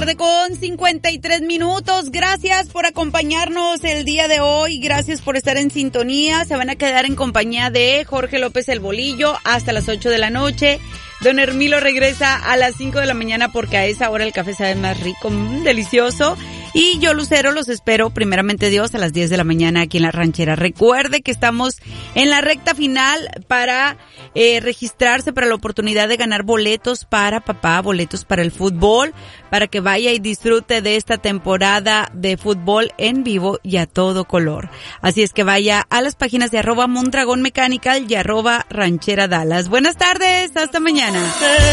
tarde con 53 minutos. Gracias por acompañarnos el día de hoy. Gracias por estar en sintonía. Se van a quedar en compañía de Jorge López el Bolillo hasta las 8 de la noche. Don Hermilo regresa a las 5 de la mañana porque a esa hora el café sabe más rico, delicioso. Y yo, Lucero, los espero, primeramente Dios, a las 10 de la mañana aquí en La Ranchera. Recuerde que estamos en la recta final para registrarse para la oportunidad de ganar boletos para papá, boletos para el fútbol, para que vaya y disfrute de esta temporada de fútbol en vivo y a todo color. Así es que vaya a las páginas de @Mondragón Mechanical y @Ranchera Dallas. Buenas tardes, hasta mañana.